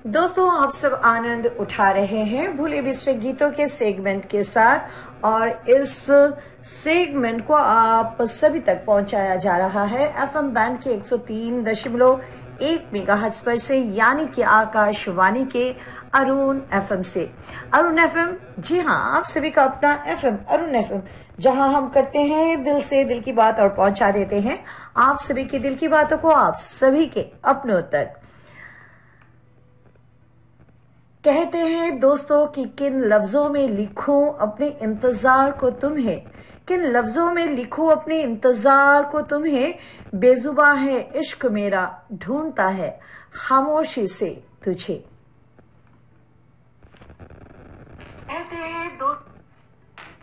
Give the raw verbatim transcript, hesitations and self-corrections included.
दोस्तों, आप सब आनंद उठा रहे हैं भूले बिसरे गीतों के सेगमेंट के साथ और इस सेगमेंट को आप सभी तक पहुंचाया जा रहा है एफएम बैंड के एक सौ तीन दशमलव एक मेगाहर्ट्ज पर से, यानी कि आकाशवाणी के अरुण एफएम से। अरुण एफएम, जी हाँ, आप सभी का अपना एफएम अरुण एफएम, जहां हम करते हैं दिल से दिल की बात और पहुंचा देते हैं आप सभी के दिल की बातों को आप सभी के अपनों तक। कहते हैं दोस्तों कि किन लफ्जों में लिखूं अपने इंतजार को तुम्हें, किन लफ्जों में लिखूं अपने इंतजार को तुम्हें, बेजुबा है इश्क मेरा ढूंढता है खामोशी से तुझे। कहते हैं दोस्तों